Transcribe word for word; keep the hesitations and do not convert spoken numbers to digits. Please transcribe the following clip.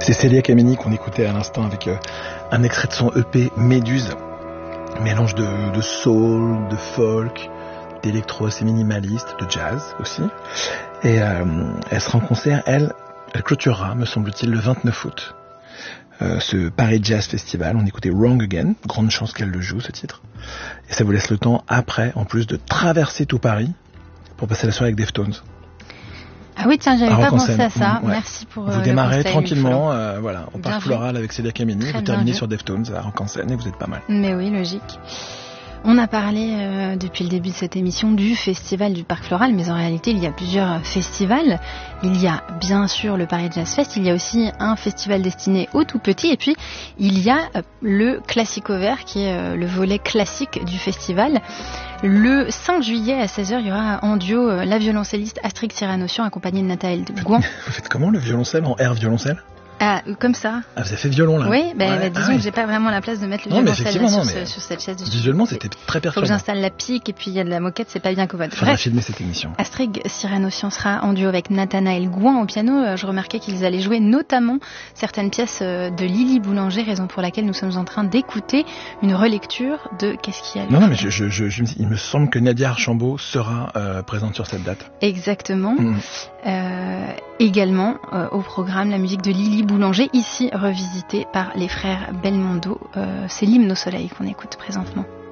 C'est Célia Kameni qu'on écoutait à l'instant avec euh, un extrait de son E P Méduse. Mélange de, de soul, de folk, d'électro assez minimaliste, de jazz aussi. Et euh, elle sera en concert, elle, elle clôturera, me semble-t-il, le vingt-neuf août. Euh, ce Paris Jazz Festival. On écoutait Wrong Again. Grande chance qu'elle le joue, ce titre. Et ça vous laisse le temps, après, en plus, de traverser tout Paris pour passer la soirée avec Deftones. Ah oui, tiens, j'avais pas pensé à ça. Ouais. Merci pour Vous euh, démarrez le conseil, tranquillement, euh, voilà, au Bien Parc vu. Floral avec Célia Kameni. Très Vous bien terminez vu. sur Deftones à Rock-en-Seine et vous êtes pas mal. Mais oui, logique. On a parlé euh, depuis le début de cette émission du festival du Parc Floral, mais en réalité il y a plusieurs festivals. Il y a bien sûr le Paris Jazz Fest, il y a aussi un festival destiné aux tout petits, et puis il y a euh, le Classico Vert qui est euh, le volet classique du festival. Le cinq juillet à seize heures, il y aura en duo euh, la violoncelliste Astrid Cyranossian accompagnée de Nathalie Gouin. Vous faites comment le violoncelle en air violoncelle? Ah, comme ça. Ah, vous avez fait violon là? Oui, bah, Ouais. bah, disons Ah, oui. que j'ai pas vraiment la place de mettre le Non, mais violoncelle effectivement, sur, non, ce- mais sur cette chaise. de Visuellement, studio. c'était très Faut que perturbant. j'installe la pique et puis il y a de la moquette, c'est pas bien commode. Faudra Bref, filmer cette émission. Astrid Cyranossian sera en duo avec Nathanaël Gouin au piano. Euh, Je remarquais qu'ils allaient jouer notamment certaines pièces euh, de Lily Boulanger, raison pour laquelle nous sommes en train d'écouter une relecture de Qu'est-ce qu'il y a. Non, non, mais je, je, je, je me dis, il me semble que Nadia Archambault sera euh, présente sur cette date. Exactement. Mm. Euh, également euh, au programme la musique de Lily Boulanger, ici revisitée par les frères Belmondo. Euh, c'est l'hymne au soleil qu'on écoute présentement.